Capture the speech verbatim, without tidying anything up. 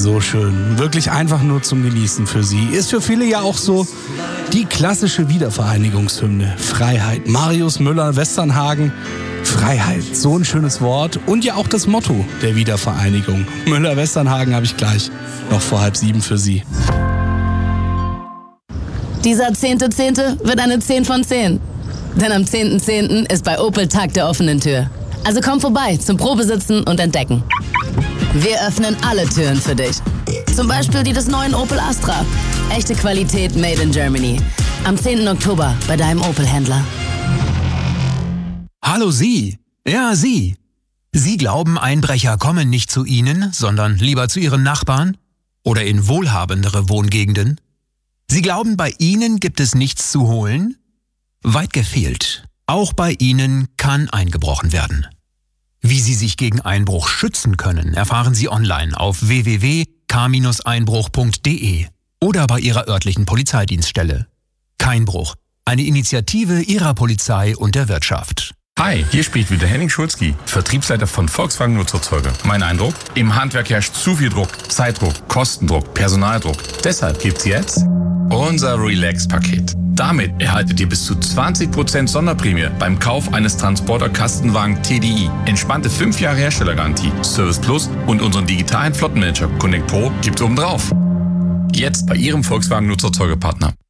so schön. Wirklich einfach nur zum Genießen für sie. Ist für viele ja auch so die klassische Wiedervereinigungshymne. Freiheit. Marius Müller-Westernhagen. Freiheit, so ein schönes Wort. Und ja auch das Motto der Wiedervereinigung. Müller-Westernhagen habe ich gleich noch vor halb sieben für Sie. Dieser zehnte Zehnte wird eine zehn von zehn. Denn am zehnten Zehnten ist bei Opel Tag der offenen Tür. Also komm vorbei zum Probesitzen und Entdecken. Wir öffnen alle Türen für dich. Zum Beispiel die des neuen Opel Astra. Echte Qualität made in Germany. Am zehnten Oktober bei deinem Opel-Händler. Hallo Sie. Ja, Sie. Sie glauben, Einbrecher kommen nicht zu Ihnen, sondern lieber zu Ihren Nachbarn? Oder in wohlhabendere Wohngegenden? Sie glauben, bei Ihnen gibt es nichts zu holen? Weit gefehlt. Auch bei Ihnen kann eingebrochen werden. Wie Sie sich gegen Einbruch schützen können, erfahren Sie online auf w w w punkt k einbruch punkt d e oder bei Ihrer örtlichen Polizeidienststelle. Keinbruch, eine Initiative Ihrer Polizei und der Wirtschaft. Hi, hier spricht wieder Henning Schulzki, Vertriebsleiter von Volkswagen Nutzerzeuger. Mein Eindruck? Im Handwerk herrscht zu viel Druck, Zeitdruck, Kostendruck, Personaldruck. Deshalb gibt's jetzt unser Relax-Paket. Damit erhaltet ihr bis zu zwanzig Prozent Sonderprämie beim Kauf eines Transporter-Kastenwagen T D I. Entspannte fünf Jahre Herstellergarantie, Service Plus und unseren digitalen Flottenmanager Connect Pro gibt's obendrauf. Jetzt bei Ihrem Volkswagen Nutzerzeugerpartner.